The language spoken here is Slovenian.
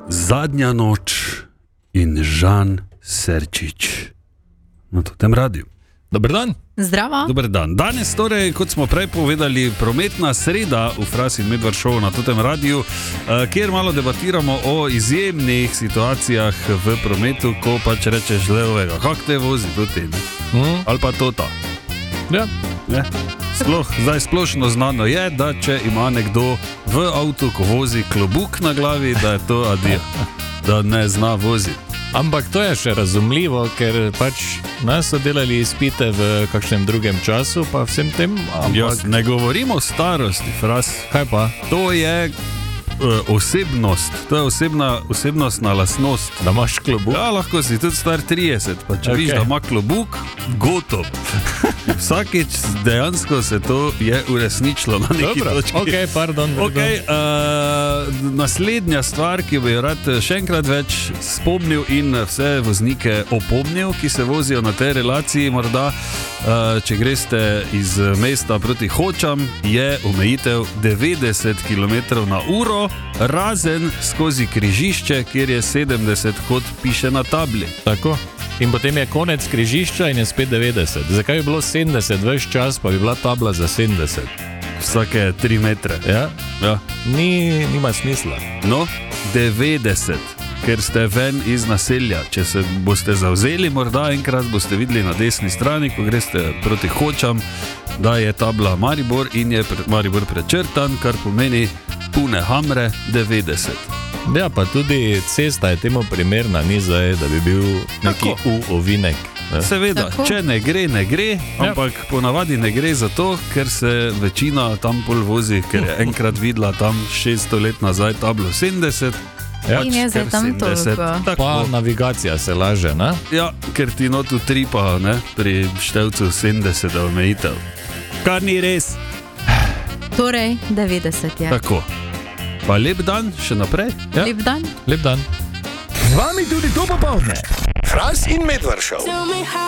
Zadnja noč in Žan Serčič na tem radiju. Dober dan. Zdravo. Dober dan. Danes torej, kot smo prej povedali, prometna sreda v Fras in Medvard show na tem radiju, kjer malo debatiramo o izjemnih situacijah v prometu, ko pač rečeš levega, kak te vozi tudi, ali pa tota. Ja. Zdaj splošno znano je, da če ima nekdo v avtu, ko vozi klobuk na glavi, da je to adijo, da ne zna voziti. Ampak to je še razumljivo, ker pač nas so delali izpite v kakšnem drugem času, pa vsem tem, ampak... Ne govorimo o starosti, Fras. Kaj pa? To je osebnost, to je osebnostna lastnost. Da imaš klobuk? Ja, lahko si tudi star 30, pa če viš, da ima klobuk, gotov. Vsakič dejansko se to je uresničilo na neki točki. Ok, pardon. Naslednja stvar, ki bi jo rad še enkrat več spomnil in vse voznike opomnil, ki se vozijo na tej relaciji, morda, če greste iz mesta proti Hočam, je omejitev 90 km/h, razen skozi križišče, kjer je 70, kot piše na tabli. Tako. In potem je konec križišča in je spet 90. Zakaj bi bilo 70 ves čas, pa bi bila tabla za 70? Vsake 3 metre. Ja? Ja. Nima smisla. No, 90, ker ste ven iz naselja. Če se boste zavzeli, morda enkrat boste videli na desni strani, ko greste proti Hočam, da je tabla Maribor in je Maribor prečrtan, kar pomeni pune hamre 90. Ja, pa tudi cesta je temu primerna, ni zdaj, da bi bil neki ovinek. Seveda, tako. Če ne gre, ne gre, ampak ponavadi ne gre zato, ker se večina tam pol vozi, ker je enkrat videla tam 600 let nazaj tablo 70. Ja, in je zdaj tam 70. Pa navigacija se laže, ne? Ja, ker ti notu tripa, ne, pri števcu 70 omejitev. Kar ni res. Torej, 90 je. Tako. Pa lep dan še naprej. Ja. Lep dan. Lep dan. Z vami tudi to popoldne. Fras in Medvard show.